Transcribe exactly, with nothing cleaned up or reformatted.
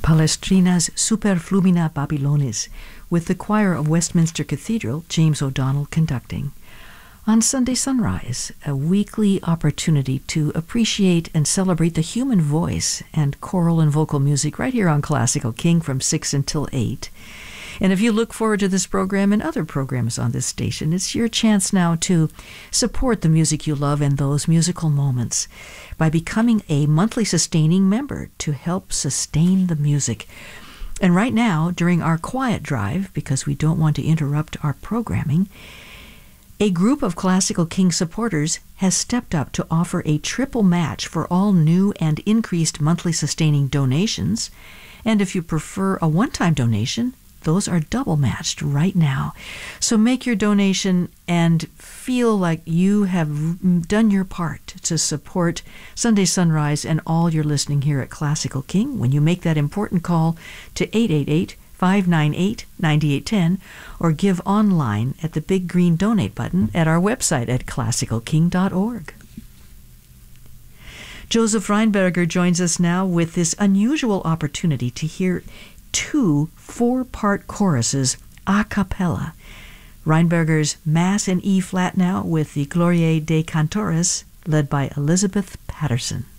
Palestrinas Superflumina Babylonis, with the choir of Westminster Cathedral, James O'Donnell conducting. On Sunday Sunrise, a weekly opportunity to appreciate and celebrate the human voice and choral and vocal music right here on Classical King from six until eight. And if you look forward to this program and other programs on this station, it's your chance now to support the music you love and those musical moments by becoming a monthly sustaining member to help sustain the music. And right now, during our quiet drive, because we don't want to interrupt our programming, a group of Classical King supporters has stepped up to offer a triple match for all new and increased monthly sustaining donations. And if you prefer a one-time donation, those are double matched right now. So make your donation and feel like you have done your part to support Sunday Sunrise and all your listening here at Classical King when you make that important call to eight eight eight, five nine eight, nine eight one zero or give online at the big green donate button at our website at classical king dot org. Joseph Rheinberger joins us now with this unusual opportunity to hear two four-part choruses a cappella. Rheinberger's Mass in E-flat now with the Glorie dei Cantores, led by Elizabeth Patterson.